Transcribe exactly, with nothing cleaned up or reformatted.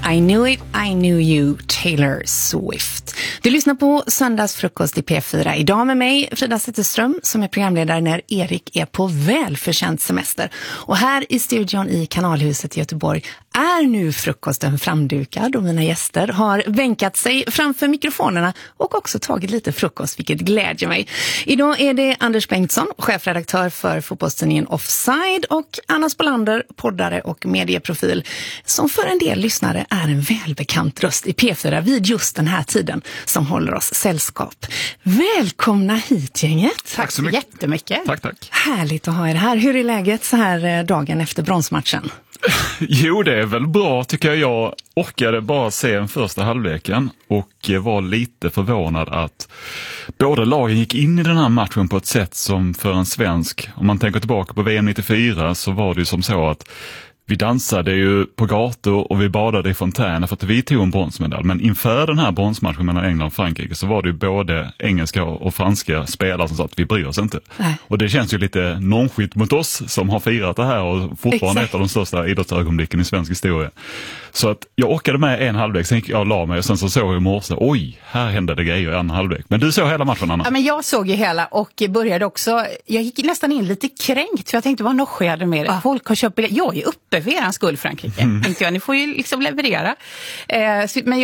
I knew it, I knew you, Taylor Swift. Du lyssnar på Söndagsfrukost i P fyra. Idag med mig, Frida Zetterström, som är programledare när Erik är på välförtjänt semester. Och här i studion i Kanalhuset i Göteborg är nu frukosten framdukad och mina gäster har vänkat sig framför mikrofonerna och också tagit lite frukost, vilket glädjer mig. Idag är det Anders Bengtsson, chefredaktör för fotbollstidningen Offside, och Anna Spolander, poddare och medieprofil, som för en del lyssnare är en välbekant röst i P fyra vid just den här tiden, som håller oss sällskap. Välkomna hit, gänget. Tack så mycket. Jättemycket. Tack, tack. Härligt att ha er här. Hur är läget så här dagen efter bronsmatchen? Jo, det är väl bra tycker jag. Jag orkade bara se en första halvleken och var lite förvånad att båda lagen gick in i den här matchen på ett sätt som för en svensk, om man tänker tillbaka på V M nittiofyra, så var det ju som så att vi dansade ju på gator och vi badade i fontäner för att vi tog en bronsmedalj. Men inför den här bronsmatchen mellan England och Frankrike så var det ju både engelska och franska spelare som sa att vi bryr oss inte. Nej. Och det känns ju lite nonskilt mot oss som har firat det här och fortfarande Exakt. Ett av de största idrottsögonblicken i svensk historia. Så att jag orkade med en halvlek, sen gick jag och la mig och sen så såg jag i morse, oj, här hände det grejer i en halvlek. Men du såg hela matchen, Anna? Ja, men jag såg ju hela och började också, jag gick nästan in lite kränkt för jag tänkte, vad noschade med det? Ah. Folk har köpt biljett. Jag är uppe för er skull, Frankrike. Mm. Tänkte jag, ni får ju liksom leverera. Eh, så, men